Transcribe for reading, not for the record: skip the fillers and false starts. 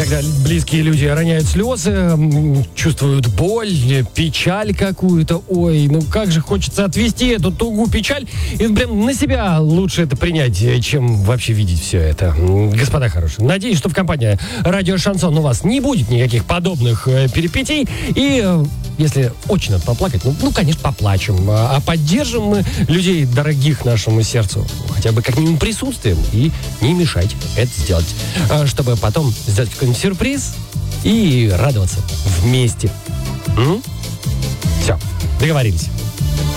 когда близкие люди роняют слезы, чувствуют боль, печаль какую-то. Ой, ну как же хочется отвести эту тугу, печаль. И прям на себя лучше это принять, чем вообще видеть все это. Господа хорошие, надеюсь, что в компании «Радио Шансон» у вас не будет никаких подобных перипетий. И если очень надо поплакать, ну, конечно, поплачем. А поддержим мы людей, дорогих нашему сердцу, хотя бы как минимум присутствием, и не мешать это сделать. Чтобы потом сделать какой-нибудь сюрприз и радоваться вместе. Все, договорились.